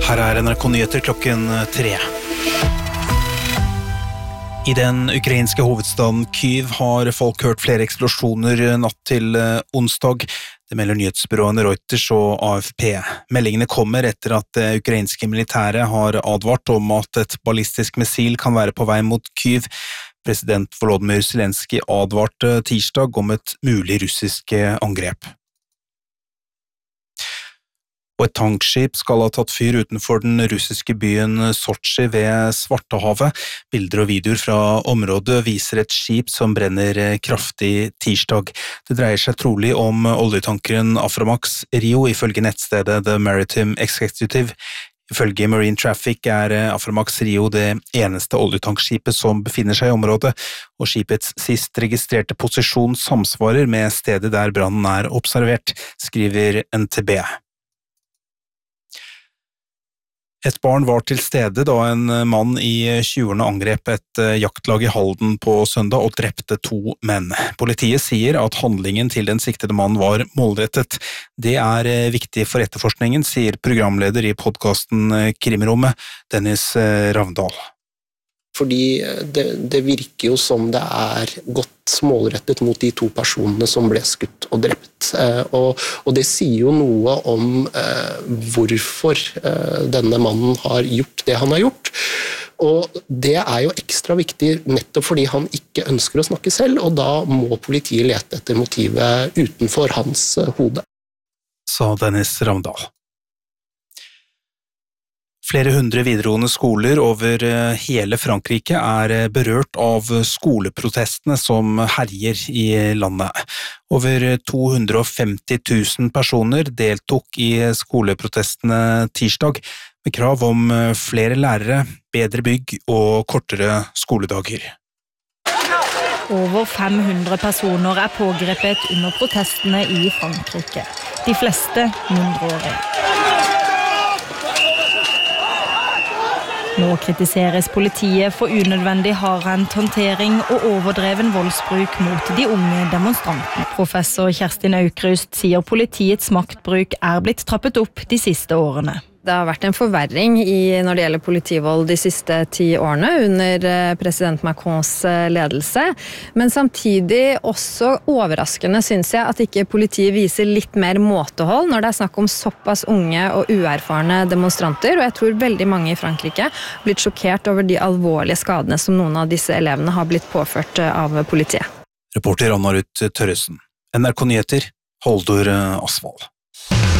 Her NRK Nyheter klokken 3. I den ukrainske hovedstaden Kyiv har folk hørt flere eksplosjoner natt til onsdag. Det melder nyhetsbyråene Reuters og AFP. Meldingene kommer etter at det ukrainske militæret har advart om at et ballistisk missil kan være på vei mot Kyiv. President Volodymyr Zelenskyj advarte tirsdag om et mulig russisk angrep. Og et tankskip skal ha tatt fyr utenfor den russiske byen Sotsji ved Svartehavet. Bilder og videoer fra området viser et skip som brenner kraftig tirsdag. Det dreier seg trolig om oljetankeren Aframax Rio, ifølge nettstedet The Maritime Executive. Ifølge Marine Traffic Aframax Rio det eneste oljetankskipet som befinner seg i området, og skipets sist registrerte posisjon samsvarer med stedet der brannen observert, skriver NTB. Et barn var til stede da en mann i 20-årene angrep et jaktlag i Halden på søndag og drepte 2 menn. Politiet sier at handlingen til den siktede mannen var målrettet. Det viktig for etterforskningen, sier programleder i podcasten Krimrommet, Dennis Ravndal. Fordi det virker jo som det godt målrettet mot de 2 personene som ble skutt og drept. Og det sier jo noe om hvorfor denne mannen har gjort det han har gjort. Og det jo ekstra viktig nettopp fordi han ikke ønsker å snakke selv, og da må politiet lete etter motivet utenfor hans hode. Sa Dennis Ravndal. Flere hundre videregående skoler over hele Frankrike berørt av skoleprotestene som herjer i landet. Over 250 000 personer deltok i skoleprotestene tirsdag, med krav om flere lærere, bedre bygg og kortere skoledager. Over 500 personer pågrepet under protestene i Frankrike. De fleste mindreårige. Nå kritiseres politiet for unødvendig hardhendt håndtering og overdreven voldsbruk mot de unge demonstrantene. Professor Kerstin Aukrust sier politiets maktbruk blitt trappet opp de siste årene. Det har vært en forverring når det gjelder politivold de siste 10 årene under president Macrons ledelse, men samtidig også overraskende synes jeg at ikke politiet viser litt mer måtehold når det snakk om såpass unge og uerfarne demonstranter, og jeg tror veldig mange i Frankrike har blitt sjokkert over de alvorlige skadene som noen av disse elevene har blitt påført av politiet. Reporter Anna Ruth Tørresen. NRK Nyheter, Haldor Asvald.